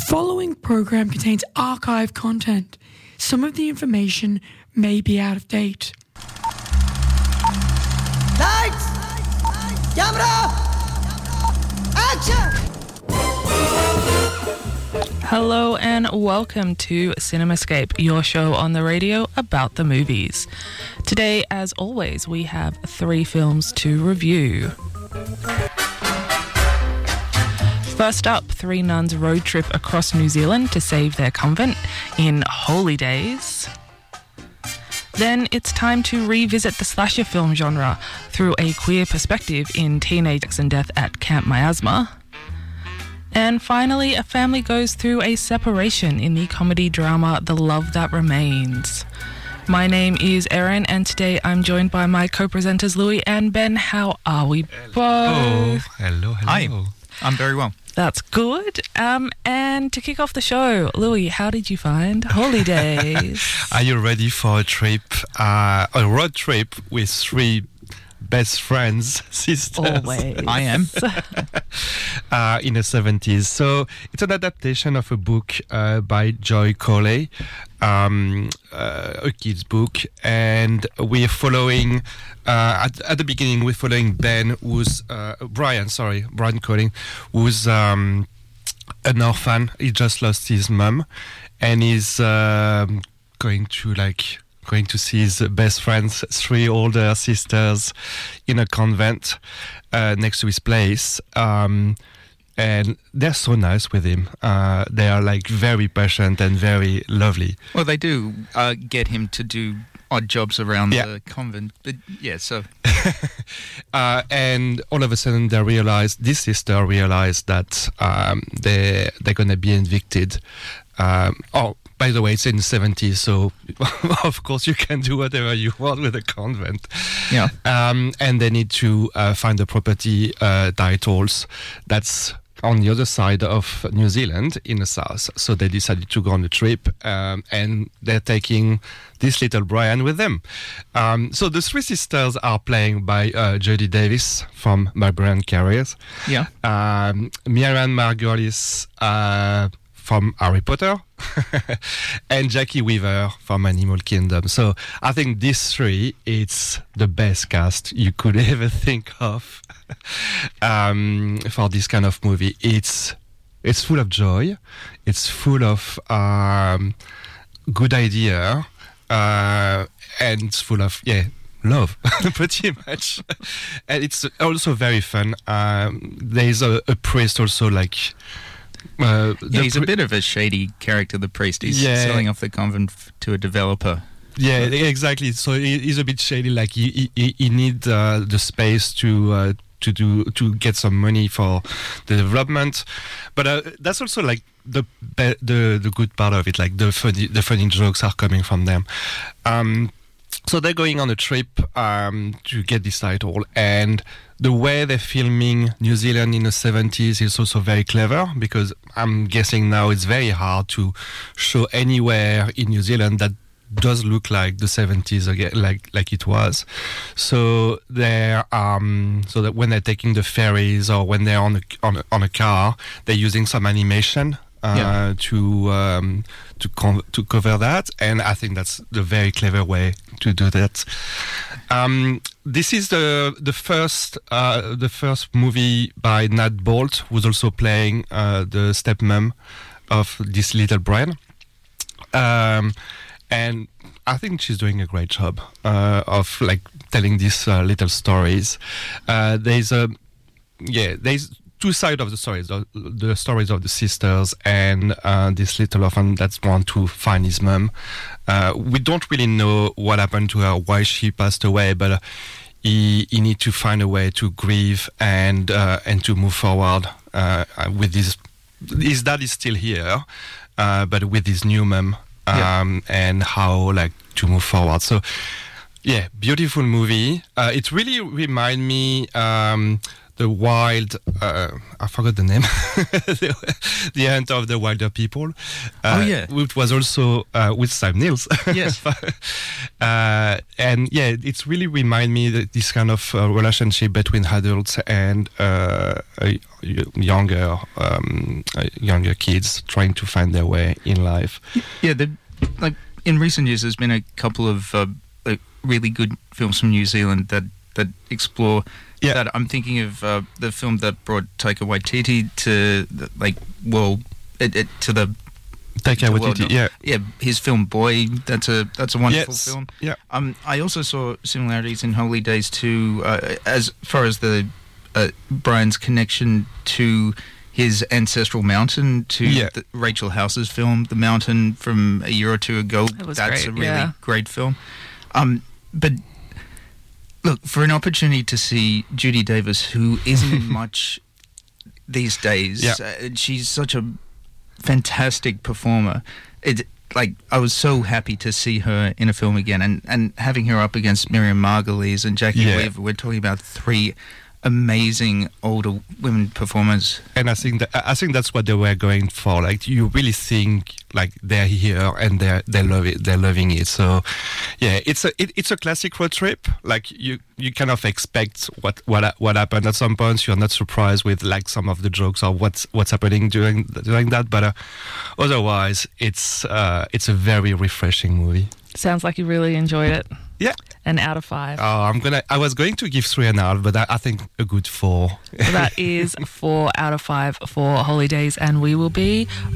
following program contains archive content. Some of the information may be out of date. Lights! Camera! Action! Hello and welcome to CinemaScape, your show on the radio about the movies. Today, as always, we have 3 films to review. First up, 3 nuns road trip across New Zealand to save their convent in Holy Days. Then it's time to revisit the slasher film genre through a queer perspective in Teenage Sex and Death at Camp Miasma. And finally, a family goes through a separation in the comedy drama The Love That Remains. My name is Erin, and today I'm joined by my co-presenters Louis and Ben. How are we both? Hello. Hi, I'm very well. That's good. And to kick off the show, Louis, how did you find Holy Days? Are you ready for a trip, a road trip with 3 best friends, sisters? Always. I am. In the 70s. So it's an adaptation of a book by Joy Corley, a kid's book, and we're following at the beginning we're following Ben, who's Brian Colling, who's an orphan. He just lost his mum, and he's going to see his best friends, 3 older sisters, in a convent next to his place. And they're so nice with him. They are like very patient and very lovely. Well, they do get him to do odd jobs around the convent. But yeah, so... and all of a sudden this sister realized that they're going to be evicted. By the way, it's in the 70s, so of course you can do whatever you want with a convent. Yeah. And they need to find the property titles that's on the other side of New Zealand in the south. So they decided to go on a trip, and they're taking this little Brian with them. So the 3 sisters are playing by Jodie Davis from Brian Carriers. Yeah. Miriam Margolis from Harry Potter, and Jackie Weaver from Animal Kingdom. So I think these 3, it's the best cast you could ever think of for this kind of movie. It's full of joy. It's full of good idea, and it's full of love, pretty much. And it's also very fun. There's a priest also, like. He's a bit of a shady character, the priest. He's selling off the convent to a developer. Yeah, exactly. So he's a bit shady. Like he need the space to get some money for the development, but that's also like the good part of it. Like the funny jokes are coming from them. So they're going on a trip to get this title, and the way they're filming New Zealand in the 70s is also very clever, because I'm guessing now it's very hard to show anywhere in New Zealand that does look like the 70s again, like it was. So they're so that when they're taking the ferries or when they're on a car, they're using some animation to cover that, and I think that's the very clever way to do that. This is the first movie by Nat Bolt, who's also playing the stepmom of this little Brian, and I think she's doing a great job of like telling these little stories. There's 2 sides of the stories: the stories of the sisters and this little orphan that want to find his mum. We don't really know what happened to her, why she passed away, but he needs to find a way to grieve and to move forward with his dad is still here, but with his new mum, and how to move forward. So beautiful movie. It really reminds me the wild. I forgot the name. The Hunt of the Wilder People. Which was also with Sam Neill. Yes. And yeah, it's really remind me that this kind of relationship between adults and younger kids trying to find their way in life. Yeah, like in recent years, there's been a couple of really good films from New Zealand that explore that. I'm thinking of the film that brought Taika Waititi to to the Taika Waititi, his film Boy. That's a wonderful film. Yeah. I also saw similarities in Holy Days too, as far as the Brian's connection to his ancestral mountain, to Rachel House's film The Mountain from a year or two ago. That's a really great film. But look, for an opportunity to see Judy Davis, who isn't in much these days, she's such a fantastic performer. I was so happy to see her in a film again, and having her up against Miriam Margolyes and Jackie Weaver. We're talking about three amazing older women performers, and I think that's what they were going for. Like, you really think like they're here and they love it, they're loving it. So yeah, it's a classic road trip. Like, you kind of expect what happened at some points. You're not surprised with like some of the jokes or what's happening during that, but otherwise it's a very refreshing movie. Sounds like you really enjoyed it. Yeah. An out of 5. I was going to give 3.5, but I think a good 4. That is 4 out of 5 for Holy Days, and we will be